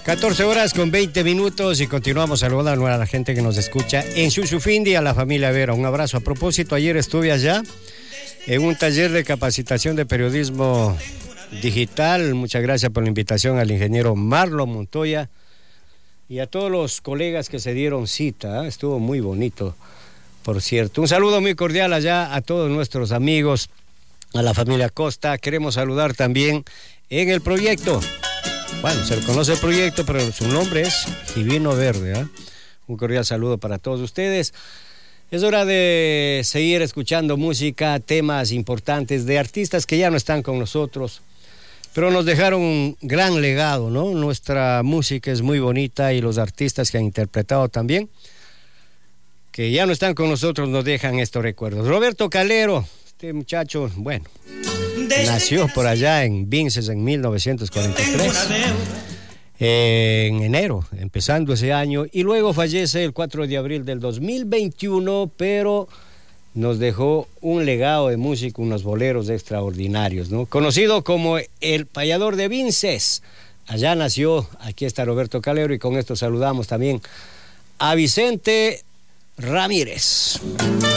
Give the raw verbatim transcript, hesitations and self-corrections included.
catorce horas con veinte minutos y continuamos saludando a la gente que nos escucha en Xuxufindi, a la familia Vera. Un abrazo. A propósito, ayer estuve allá en un taller de capacitación de periodismo digital. Muchas gracias por la invitación al ingeniero Marlon Montoya y a todos los colegas que se dieron cita. Estuvo muy bonito, por cierto. Un saludo muy cordial allá a todos nuestros amigos, a la familia Costa. Queremos saludar también en el proyecto. Bueno, se le conoce el proyecto, pero su nombre es Divino Verde, ¿eh? Un cordial saludo para todos ustedes. Es hora de seguir escuchando música, temas importantes de artistas que ya no están con nosotros, pero nos dejaron un gran legado, ¿no? Nuestra música es muy bonita y los artistas que han interpretado también, que ya no están con nosotros, nos dejan estos recuerdos. Roberto Calero, este muchacho, bueno, nació por allá en Vinces en mil novecientos cuarenta y tres, en enero, empezando ese año, y luego fallece el cuatro de abril del dos mil veintiuno, pero nos dejó un legado de música, unos boleros extraordinarios, ¿no? Conocido como el payador de Vinces. Allá nació, aquí está Roberto Calero, y con esto saludamos también a Vicente Ramírez.